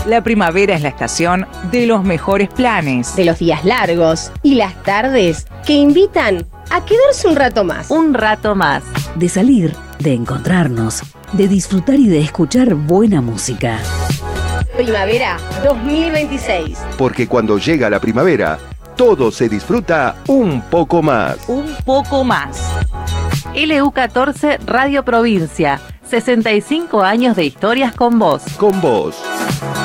La primavera es la estación de los mejores planes. De los días largos y las tardes que invitan a quedarse un rato más. Un rato más. De salir, de encontrarnos, de disfrutar y de escuchar buena música. Primavera 2026. Porque cuando llega la primavera, todo se disfruta un poco más. Un poco más. LU14 Radio Provincia. 65 años de historias con vos. Con vos.